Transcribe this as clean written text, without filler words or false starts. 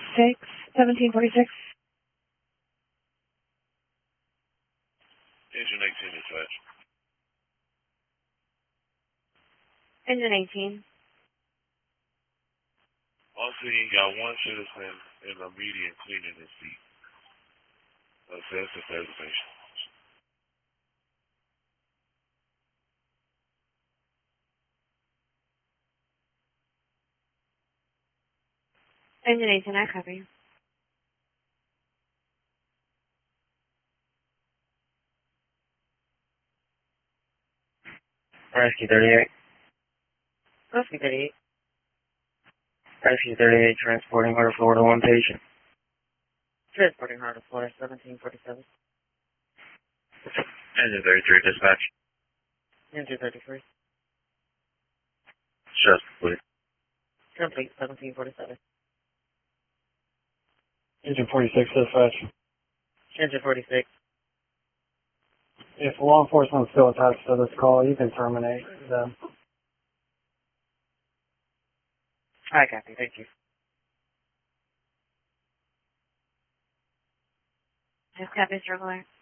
1746. Engine 18 dispatch. Engine 18. On scene, got one citizen in the median cleaning his seat. Assess the preservation. Engine 18, I copy. Rescue 38. Rescue 38. Rescue 38, transporting Heart of Florida, one patient. Transporting Heart of Florida, 1747. Engine 33, dispatch. Engine 33. Just complete. Complete, 1747. Engine 46, dispatch. Engine 46. If law enforcement is still attached to this call, you can terminate them. I copy, thank you. Just copy, Struggler.